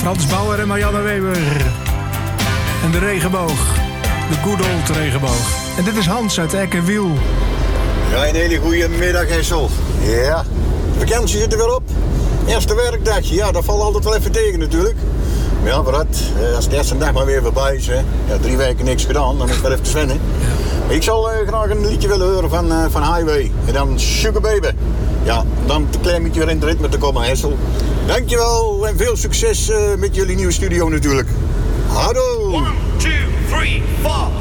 Frans Bauer en Marianne Weber. En de regenboog. De good old regenboog. En dit is Hans uit Eckerwiel. Ja, een hele goede middag, Hessel. Ja, de vakantie zit er weer op. Eerste werkdagje, ja, dat valt altijd wel even tegen natuurlijk. Maar ja, maar als de eerste dag maar weer voorbij is, hè. Ja, 3 weken niks gedaan, dan is het wel even te wennen. Ja. Ik zal graag een liedje willen horen van Highway. En dan Sugar Baby. Ja, dan een klein beetje weer in het ritme te komen, Hessel. Dankjewel en veel succes met jullie nieuwe studio natuurlijk. Hallo! 1, 2, 3, 4.